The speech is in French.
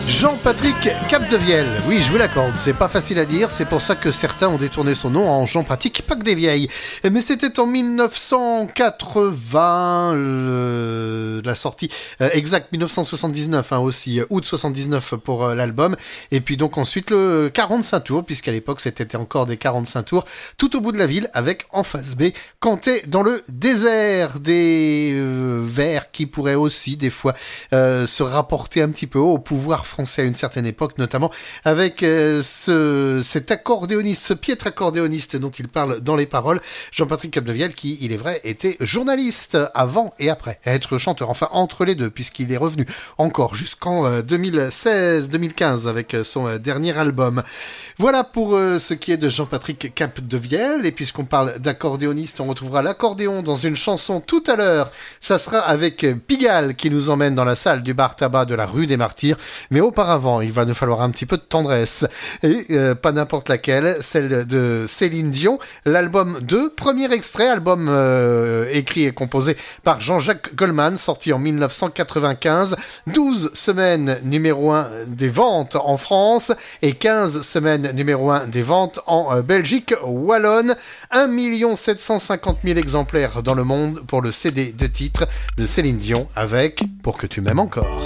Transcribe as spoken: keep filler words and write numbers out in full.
Jean-Patrick Capdevielle, oui je vous l'accorde, c'est pas facile à dire, c'est pour ça que certains ont détourné son nom en Jean-Pratique Pacdevieille. Mais c'était en dix-neuf cent quatre-vingts, euh, la sortie euh, exacte dix-neuf cent soixante-dix-neuf hein, aussi, euh, août soixante-dix-neuf pour euh, l'album, et puis donc ensuite le quarante-cinq tours, puisqu'à l'époque c'était encore des quarante-cinq tours, tout au bout de la ville, avec en face B, Canté dans le désert, des euh, vers qui pourraient aussi des fois euh, se rapporter un petit peu au pouvoir français à une certaine époque, notamment avec euh, ce, cet accordéoniste, ce piètre accordéoniste dont il parle dans les paroles, Jean-Patrick Capdevielle, qui, il est vrai, était journaliste avant et après être chanteur, enfin entre les deux, puisqu'il est revenu encore jusqu'en euh, deux mille seize deux mille quinze avec son euh, dernier album. Voilà pour euh, ce qui est de Jean-Patrick Capdevielle, et puisqu'on parle d'accordéoniste, on retrouvera l'accordéon dans une chanson tout à l'heure. Ça sera avec Pigalle qui nous emmène dans la salle du bar tabac de la rue des Martyrs, mais auparavant, il va nous falloir un petit peu de tendresse, et euh, pas n'importe laquelle, celle de Céline Dion, l'album deux, premier extrait, album euh, écrit et composé par Jean-Jacques Goldman, sorti en dix-neuf cent quatre-vingt-quinze, douze semaines numéro un des ventes en France, et quinze semaines numéro un des ventes en euh, Belgique wallonne, un million sept cent cinquante mille exemplaires dans le monde pour le C D de titre de Céline Dion avec « Pour que tu m'aimes encore ».